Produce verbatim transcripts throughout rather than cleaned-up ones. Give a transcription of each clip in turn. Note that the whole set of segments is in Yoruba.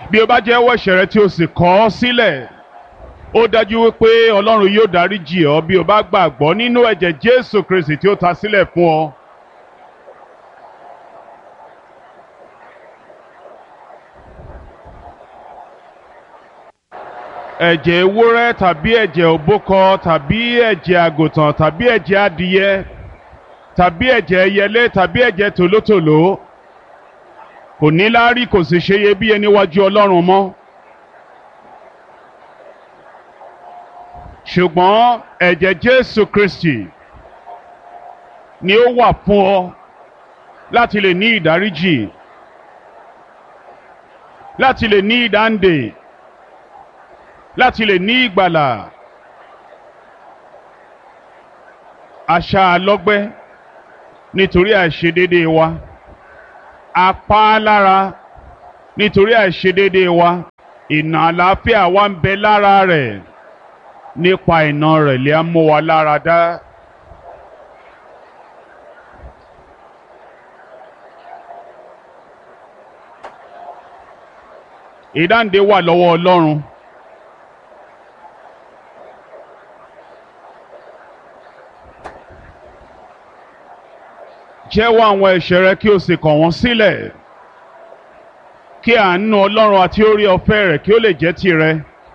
bí o bá jẹ́wọ́ ẹ̀ṣẹ̀ rẹ tí o sì kọ̀ ọ́ sílẹ̀ ó dájú wípé Ọlọ́run yóò dáríjì ọ́ bí o bá gbàgbọ́ nínú ẹ̀jẹ̀ Jésù Kristi tí ó ta sílẹ̀ fún ọ. ẹ̀jẹ̀ ewúrẹ́ tàbí ẹ̀jẹ̀ òbúkọ tàbí ẹ̀jẹ̀ àgùntàn tàbí ẹ̀jẹ̀ adìyẹ tàbí ẹ̀jẹ̀ ẹyẹlé tàbí ẹ̀jẹ̀ tòlótòló kò ní láárí kò sì ṣe iyebíye níwájú Ọlọ́run mọ́. ṣùgbọ́n ẹ̀jẹ̀ Jésù Kristi ni ó wà fún ọ láti lè ní ìdáríjì, láti lè ní ìdáǹdè, láti lè ní ìgbàlà. Aṣá lọ́gbẹ́ nítorí àìṣedéédéé wa, a pa á lára nítorí àìṣedéédéé wa, ìnà àlàáfíà wa ń bẹ lára rẹ̀, nípa ìnà rẹ̀ lè á mú wa lára dá. Ìdáǹdè wà lọ́wọ́ Ọlọ́run. Jẹ́wọ́ àwọn ẹ̀ṣẹ̀ rẹ kí o sì kọ̀ wọ́n sílẹ̀, kí àánú Ọlọ́run àti oore ọ̀fẹ́ rẹ̀ kí ó lè jẹ́ tìrẹ.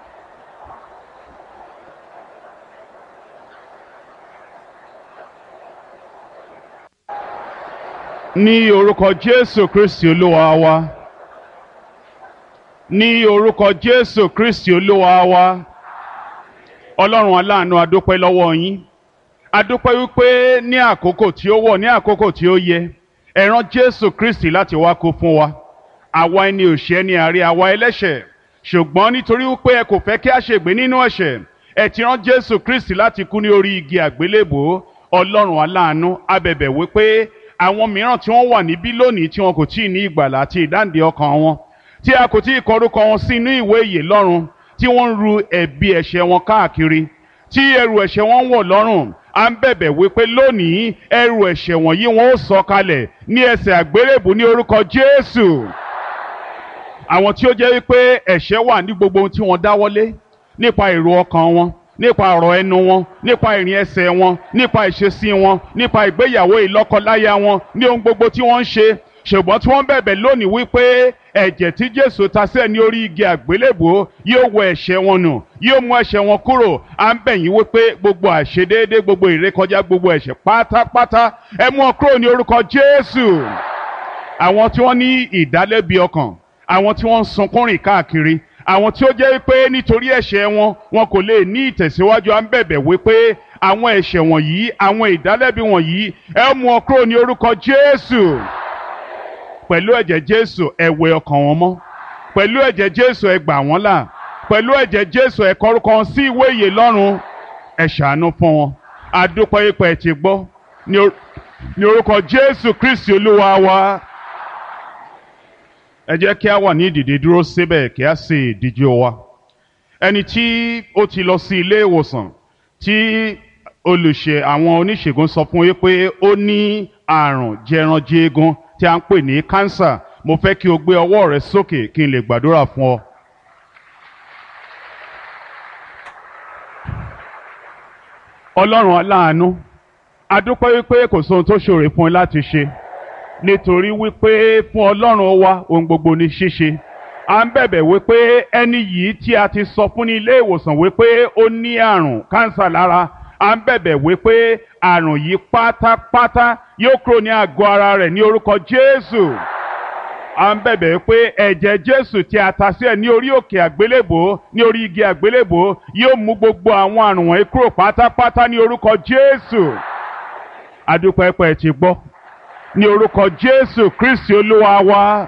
Ní orúkọ Jésù Kristi Olúwa wa. Ní orúkọ Jésù Kristi Olúwa wa. Ọlọ́run aláàánú, a dúpẹ́ lọ́wọ́ yín. A dúpẹ́ wípé ní àkókò tí ó wọ̀, ní àkókò tí ó yẹ, ẹ rán Jésù Kristi láti wá kú fún wa. Àwa ẹni òṣì, ẹni àárẹ̀, àwa ẹlẹ́ṣẹ̀. Ṣùgbọ́n nítorí wípé ẹ kò fẹ́ kí a ṣègbé nínú ẹ̀ṣẹ̀, ẹ ti rán Jésù Kristi láti kú ní orí igi àgbélébùú. Ọlọ́run aláàánú, a bẹ̀bẹ̀ wípé àwọn mìíràn tí wọ́n wà níbí lónìí tí wọn kò tíì ní ìgbàlà àti ìdáǹdè ọkàn wọn, tí a kò tíì kọ orúkọ wọn sínú ìwé ìyè lọ́run, tí wọ́n ń ru ẹ̀bi ẹ̀ṣẹ̀ wọn káàkiri, tí ẹrù ẹ̀ṣẹ̀ wọn ń wọ̀ lọ́rùn, à ń bẹ̀bẹ̀ wípé lónìí ẹrù ẹ̀ṣẹ̀ wọ̀nyí wọn ó sọ kalẹ̀ ní ẹsẹ̀ àgbélébùú ní orúkọ Jésù. Àwọn tí ó jẹ́ wípé ẹ̀ṣẹ̀ wà ní gbogbo ohun tí wọ́n dáwọ́lé, nípa èrò ọkàn wọn, nípa ọ̀rọ̀ ẹnu wọn, nípa ìrìn ẹsẹ̀ wọn, nípa ìṣesí wọn, nípa ìgbéyàwó ìlọ́kọláya wọn, ní ohun gbogbo tí wọ́n ń ṣe. Ṣùgbọ́n tí wọ́n bẹ̀bẹ̀ lónìí wípé ẹ̀jẹ̀ tí Jésù ta sílẹ̀ ní orí igi àgbélébùú yóò wẹ ẹ̀ṣẹ̀ wọn nù, yóò mú ẹ̀ṣẹ̀ wọn kúrò. À ń bẹ̀ yín wípé gbogbo àìṣedéédé, gbogbo ìrékọjá, gbogbo ẹ̀ṣẹ̀ pátápátá ẹ mú wọn kúrò ní orúkọ Jésù. Àwọn tí wọ́n ní ìdálẹ́bi ọkàn, àwọn tí wọ́n ń sunkún rìn káàkiri, àwọn tí ó jẹ́ wípé nítorí ẹ̀ṣẹ̀ wọn wọn kò lè ní ìtẹ̀síwájú, à ń bẹ̀bẹ̀ wípé àwọn ẹ̀ṣẹ̀ wọ̀nyí, àwọn ìdálẹ́bi wọ̀nyí ẹ mú wọn kúrò ní orúkọ Jésù. Pẹ̀lú ẹ̀jẹ̀ Jésù ẹ wẹ ọkàn wọn mọ́, pẹ̀lú ẹ̀jẹ̀ Jésù ẹ gbà wọ́n là, pẹ̀lú ẹ̀jẹ̀ Jésù ẹ kọ orúkọ wọn sí ìwé ìyè lọ́run. Ẹ ṣàánú fún wọn. A dúpẹ́ ipò ẹ ti gbọ́ ní orúkọ Jésù Kristi Olúwa wa. Ẹ jẹ́ kí a wà ní ìdìde dúró síbẹ̀ kí a sì díjú wa. Ẹni tí ó ti lọ sí ilé ìwòsàn tí olùṣe àwọn oníṣègùn sọ fún yín pé ó ní àrùn jẹranjẹgun tí a ń pè ní kánsà, mo fẹ́ kí o gbé ọwọ́ rẹ sókè kí n lè gbàdúrà fún ọ. Ọlọ́run aláàánú, a dúpẹ́ wípé kò sóhun tó ṣòro fún ẹ láti ṣe, nítorí wípé fún Ọlọ́run wa ohun gbogbo ní ṣíṣe. À ń bẹ̀bẹ̀ wípé ẹni yìí tí a ti sọ fún ní ilé ìwòsàn wípé ó ní àrùn kánsà lára, à ń bẹ̀bẹ̀ wípé àrùn yìí pátápátá yóò kúrò ní àgọ́ ara rẹ̀ ní orúkọ Jésù. À ń bẹ̀bẹ̀ wípé ẹ̀jẹ̀ Jésù tí a ta sílẹ̀ ní orí òkè àgbélébùú, ní orí igi àgbélébùú yóò mú gbogbo àwọn àrùn wọ̀nyí kúrò pátápátá ní orúkọ Jésù. A dúpẹ́ pé ẹ ti gbọ́. Ní orúkọ Jésù Kristi Olúwa wa.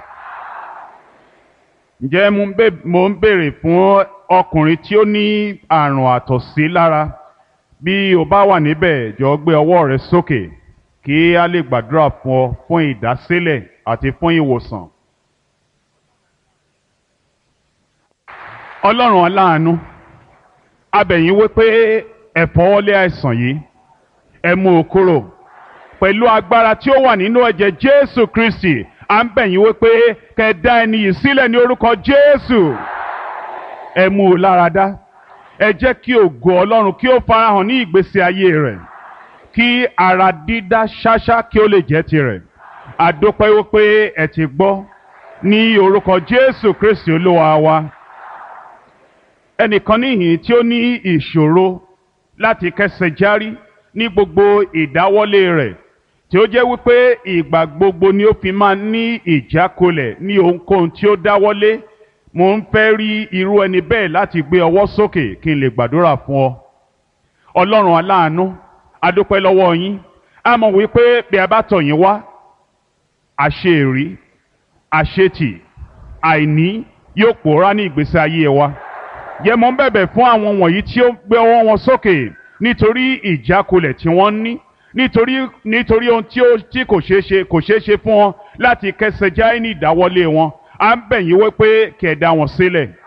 Ǹjẹ́ mo ń béèrè fún ọkùnrin tí ó ní àrùn àtọ̀sí lára? Bí o bá wà níbẹ̀, jọ̀ọ́ gbé ọwọ́ rẹ sókè kí a lè gbàdúrà fún ọ fún ìdásílẹ̀ àti fún ìwòsàn. Ọlọ́run aláàánú, a bẹ̀ yín wípé ẹ fọwọ́lé àìsàn yìí, ẹ mú o kúrò. Pẹ̀lú agbára tí ó wà nínú ẹ̀jẹ̀ Jésù Kristi, à ń bẹ̀ yín wípé kẹ́ dá ẹni yìí sílẹ̀ ní orúkọ Jésù. Ẹ mú un lára dá. Ẹ jẹ́ kí ògo Ọlọ́run kí ó farahàn ní ìgbésí ayé rẹ̀, kí ara dídá ṣáṣá kí ó lè jẹ́ tirẹ̀. A dúpẹ́ wípé ẹ ti gbọ́ ní orúkọ Jésù Kristi Olúwa wa. Ẹnìkan níhìn tí ó ní ìṣòro láti kẹ́sẹ̀ járí ní gbogbo ìdáwọ́lé rẹ̀, tí ó jẹ́ wípé ìgbà gbogbo ni ó fi máa ní ìjákulẹ̀ ní ohunkóhun tí ó dáwọ́lé. Mo ń fẹ́ rí irú ẹni bẹ́ẹ̀ láti gbé ọwọ́ sókè kí n lè gbàdúrà fún ọ. Ọlọ́run aláàánú, a dúpẹ́ lọ́wọ́ yín. A mọ̀ wípé bí a bá tọ̀ yín wá, àṣeèrí, àṣetì, àìní yóò pòórá ní ìgbésí ayé wa. Yẹ mọ́ ń bẹ̀bẹ̀ fún àwọn wọ̀nyí tí ó gbé ọwọ́ wọn sókè nítorí ìjákulẹ̀ tí wọ́n ní, nítorí nítorí ohun tí ó tí kò ṣeé ṣe kò ṣeé ṣe fún wọn láti kẹsẹ̀ járí ní ìdáwọ́lé wọn. À ń bẹ̀ yín wípé kí ẹ dá wọn sílẹ̀.